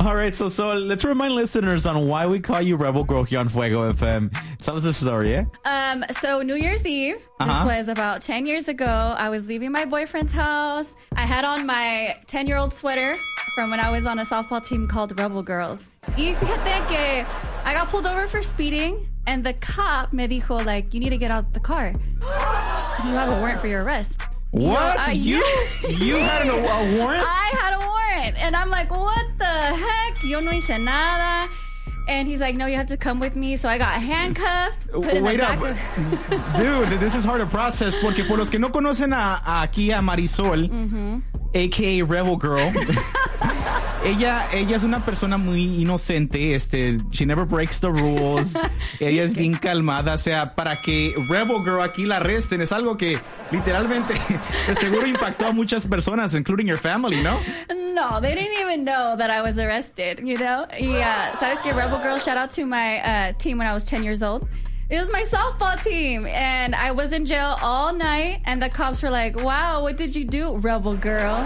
All right, so let's remind listeners on why we call you Rebel Girl here on Fuego FM. Tell us the story, yeah? So New Year's Eve, this was about 10 years ago. I was leaving my boyfriend's house. I had on my 10-year-old sweater from when I was on a softball team called Rebel Girls. Y fíjate que I got pulled over for speeding, and the cop me dijo, like, you need to get out the car. You have a warrant for your arrest. What? You had a warrant? I had a warrant. And I'm like, what the heck? Yo no hice nada. And he's like, no, you have to come with me. So I got handcuffed. Wait up. Dude, this is hard to process porque por los que no conocen aquí a Marisol, a.k.a. Rebel Girl, ella es una persona muy inocente. She never breaks the rules. Ella es bien calmada. O sea, para que Rebel Girl aquí la arresten es algo que literalmente de seguro impactó a muchas personas, including your family, ¿no? No, they didn't even know that I was arrested, you know? Yeah, ¿sabes qué, Rebel Girl? Shout out to my team when I was 10 years old. It was my softball team, and I was in jail all night, and the cops were like, wow, what did you do, Rebel Girl?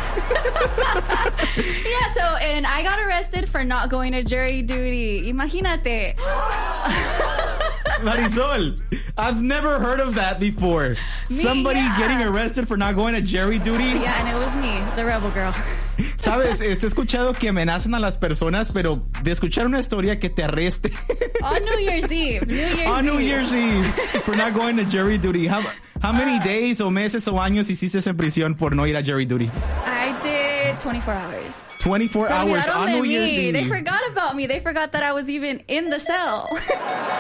Yeah, and I got arrested for not going to jury duty. Imagínate. Marisol, I've never heard of that before. Somebody getting arrested for not going to jury duty. Yeah, and it was me, the Rebel Girl. Sabes, he escuchado que amenazan a las personas, pero de escuchar una historia que te arreste. On New Year's Eve. New Year's Eve for not going to jury duty. How many days o meses o años hiciste en prisión por no ir a jury duty? I did 24 hours. 24 hours on New Year's Eve. They forgot about me. They forgot that I was even in the cell.